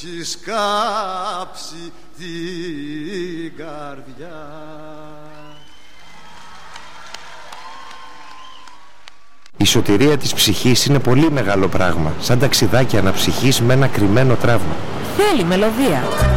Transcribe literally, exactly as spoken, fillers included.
έχεις κάψει την καρδιά. Η σωτηρία της ψυχής είναι πολύ μεγάλο πράγμα, σαν ταξιδάκι αναψυχής με ένα κρυμμένο τραύμα. Θέλει μελωδία.